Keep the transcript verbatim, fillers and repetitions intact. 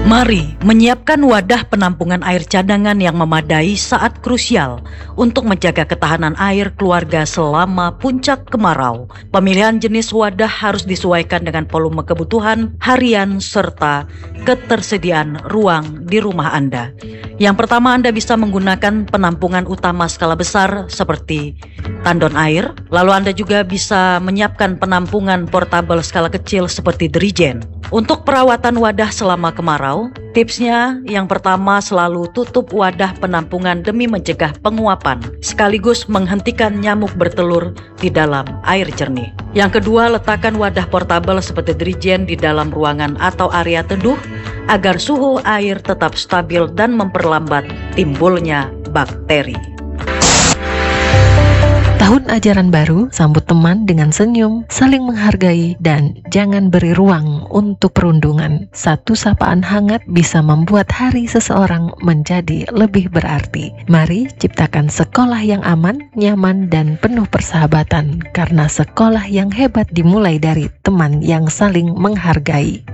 Mari menyiapkan wadah penampungan air cadangan yang memadai saat krusial untuk menjaga ketahanan air keluarga selama puncak kemarau. Pemilihan jenis wadah harus disesuaikan dengan volume kebutuhan harian serta ketersediaan ruang di rumah Anda. Yang pertama, Anda bisa menggunakan penampungan utama skala besar seperti tandon air. Lalu Anda juga bisa menyiapkan penampungan portable skala kecil seperti dirigen. Untuk perawatan wadah selama kemarau, tipsnya yang pertama, selalu tutup wadah penampungan demi mencegah penguapan sekaligus menghentikan nyamuk bertelur di dalam air jernih. Yang kedua, letakkan wadah portable seperti dirigen di dalam ruangan atau area teduh agar suhu air tetap stabil dan memperlambat timbulnya bakteri. Tahun ajaran baru, sambut teman dengan senyum, saling menghargai, dan jangan beri ruang untuk perundungan. Satu sapaan hangat bisa membuat hari seseorang menjadi lebih berarti. Mari ciptakan sekolah yang aman, nyaman, dan penuh persahabatan, karena sekolah yang hebat dimulai dari teman yang saling menghargai.